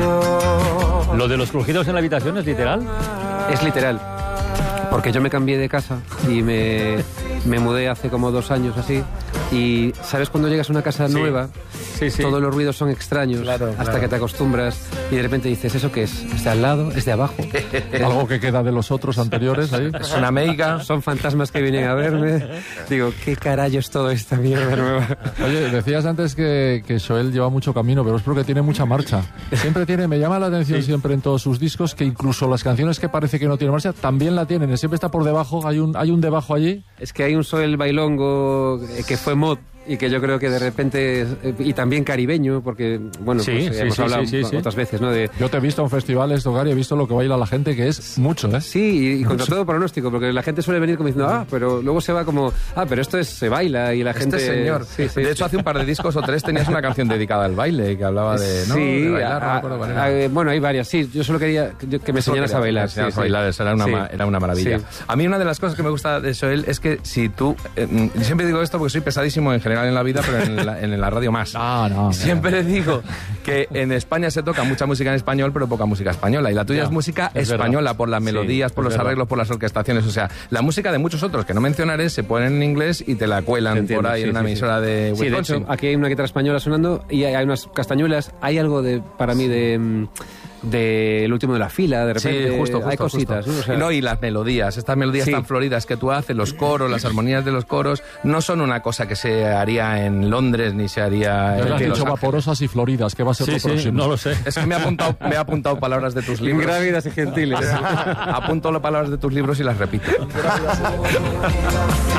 ¿Lo de los crujidos en la habitación es literal? Es literal. Porque yo me cambié de casa y me mudé hace como 2 años así. Y ¿sabes cuando llegas a una casa nueva? Sí. Todos los ruidos son extraños hasta que te acostumbras y de repente dices, ¿eso qué es? ¿Es de al lado? ¿Es de abajo? Algo que queda de los otros anteriores ahí. Es una meiga. Son fantasmas que vienen a verme. Digo, ¿qué carajo es todo esta mierda nueva? Oye, decías antes que Xoel lleva mucho camino, pero es porque tiene mucha marcha. Siempre tiene, me llama la atención siempre en todos sus discos que incluso las canciones que parece que no tienen marcha también la tienen. Siempre está por debajo, hay un debajo allí. Es que hay un Xoel bailongo que fue mod y que yo creo que de repente, y también caribeño, porque, bueno, hemos hablado otras veces, ¿no? Yo te he visto en festivales, Tocar, y he visto lo que baila la gente, que es mucho, ¿eh? Sí, y contra todo pronóstico, porque la gente suele venir como diciendo, pero luego se va como, pero esto se baila, y la gente... señor. De hecho, hace un par de discos o 3 tenías una canción dedicada al baile, que hablaba de, ¿no? Sí, de bailar, no me acuerdo cuál era. Bueno, hay varias, sí, yo solo quería que me enseñaras a bailar. Era una maravilla. Sí. A mí una de las cosas que me gusta de Xoel es que si tú... siempre digo esto porque soy pesadísimo en general en la vida, pero en la radio más. Siempre digo que en España se toca mucha música en español, pero poca música española. Y la tuya es música española, por las melodías, por los arreglos, por las orquestaciones. O sea, la música de muchos otros que no mencionaré se ponen en inglés y te la cuelan por ahí en una emisora de Wisconsin. Sí, de hecho, aquí hay una guitarra española sonando y hay unas castañuelas. Hay algo para mí del último de la fila, de repente. Sí, justo, hay cositas, justo. ¿no? O sea, no, y las melodías, estas melodías tan floridas que tú haces, los coros, las armonías de los coros, no son una cosa que se haría en Londres ni se haría en Los dicho Ángeles. Vaporosas y floridas, que va a ser lo próximo. No lo sé. Es que me he apuntado palabras de tus libros. Ingrávidas y gentiles. Apunto las palabras de tus libros y las repito.